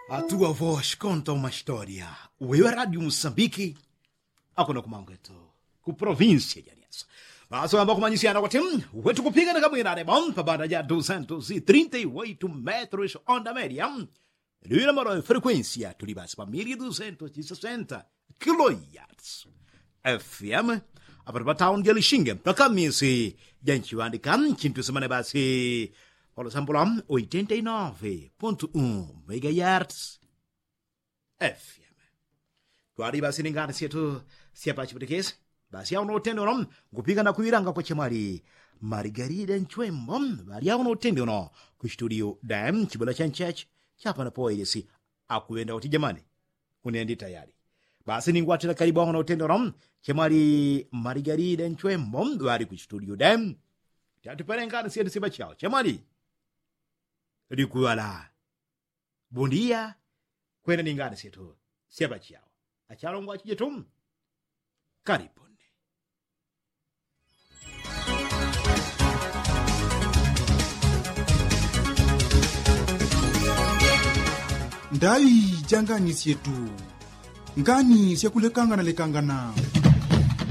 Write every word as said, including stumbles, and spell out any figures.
A tua voz conta uma história. O Eu é Rádio Moçambique. Akuna kumangeto. Ku província de Arias. Mas vamos começar agora. O wetu kupiga na caminhada bom para banda já duzentos e trinta e oito metros onda média. Ele mora frequência tulibas para mil duzentos e sessenta kilohertz. F M a para um de Alixinga. Para caminho se gente vai de cam quinto semana base. Por exemplo, oitenta e nove ponto um megahertz F M. Tu arriba se ninguém se tu se apache por que basi ao no tendo não gupiga na kuiranga kwa chamari Margarida Nchwembo bali ao no tendo no ku studio dam chibula chanchech chapa na poe si akuenda uti jamani unendi tayari basi ningwatira karibu ao no tendo no chamari Margarida Nchwembo bali ku studio dam tatupelengana si si bachao chamari Rikuala. Bom dia. Kwenda ningane setu. Seba chiao. Achalo ngwa chijetum. Karibuni. Ndai jangani sietu. Ngani siakulekanga na lekangana.